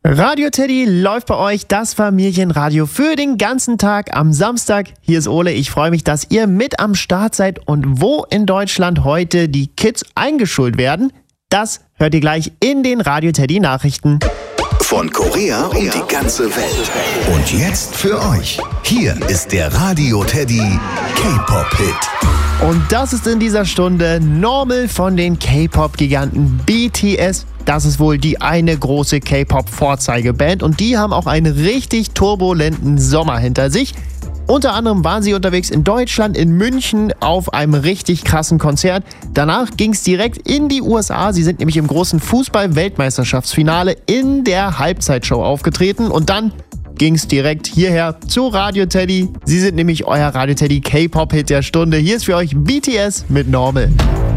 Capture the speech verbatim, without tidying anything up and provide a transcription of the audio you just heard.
Radio Teddy läuft bei euch, das Familienradio für den ganzen Tag am Samstag. Hier ist Ole, ich freue mich, dass ihr mit am Start seid. Und wo in Deutschland heute die Kids eingeschult werden, das hört ihr gleich in den Radio Teddy Nachrichten. Von Korea und die ganze Welt. Und jetzt für euch, hier ist der Radio Teddy K-Pop-Hit. Und das ist in dieser Stunde Normal von den K-Pop-Giganten B T S. Das ist wohl die eine große K-Pop-Vorzeigeband und die haben auch einen richtig turbulenten Sommer hinter sich. Unter anderem waren sie unterwegs in Deutschland, in München auf einem richtig krassen Konzert. Danach ging es direkt in die U S A. Sie sind nämlich im großen Fußball-Weltmeisterschaftsfinale in der Halbzeitshow aufgetreten und dann ging es direkt hierher zu Radio Teddy. Sie sind nämlich euer Radio Teddy K-Pop-Hit der Stunde. Hier ist für euch B T S mit Normal.